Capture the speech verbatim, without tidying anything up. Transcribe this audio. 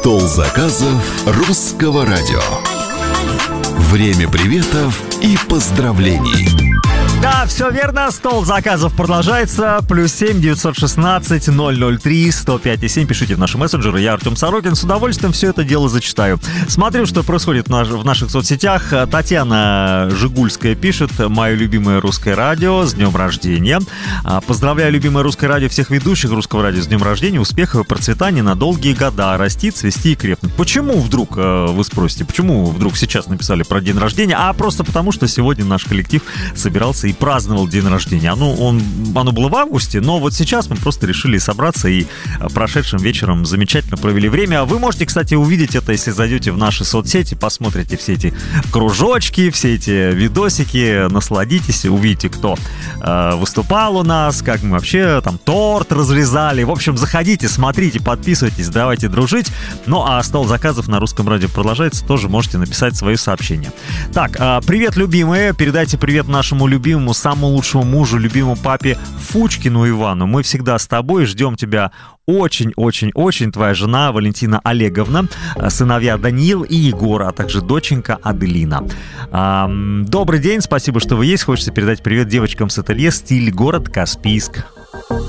Стол заказов Русского радио. Время приветов и поздравлений. Да, все верно, стол заказов продолжается. Плюс семь девятьсот шестнадцать ноль ноль три сто пять и семь. Пишите в наши мессенджеры. Я Артем Сорокин. С удовольствием все это дело зачитаю. Смотрю, что происходит в наших соцсетях. Татьяна Жигульская пишет: мое любимое русское радио, с днем рождения. Поздравляю любимое русское радио, всех ведущих русского радио с днем рождения. Успехов и процветания на долгие года. Расти, цвести и крепнуть. Почему вдруг, вы спросите, почему вдруг сейчас написали про день рождения? А просто потому, что сегодня наш коллектив собирался и праздновал день рождения. Оно, он, оно было в августе, но вот сейчас мы просто решили собраться и прошедшим вечером замечательно провели время. Вы можете, кстати, увидеть это, если зайдете в наши соцсети, посмотрите все эти кружочки, все эти видосики, насладитесь, увидите, кто э, выступал у нас, как мы вообще там торт разрезали. В общем, заходите, смотрите, подписывайтесь, давайте дружить. Ну, а стол заказов на Русском радио продолжается, тоже можете написать свое сообщение. Так, э, привет, любимые, передайте привет нашему любимому, самому лучшему мужу, любимому папе Фучкину Ивану. Мы всегда с тобой, ждем тебя очень-очень-очень. Твоя жена Валентина Олеговна, сыновья Даниил и Егор, а также доченька Аделина. Добрый день, спасибо, что вы есть. Хочется передать привет девочкам с ателье «Стиль город Каспийск».